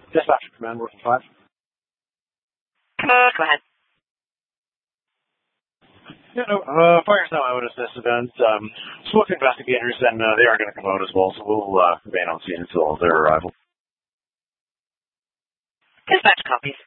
Dispatcher Command, working 5. Go ahead. Yeah, no, fire's now out at this event. Swift investigators, and they are going to come out as well, so we'll remain on scene until their arrival. Dispatch copies.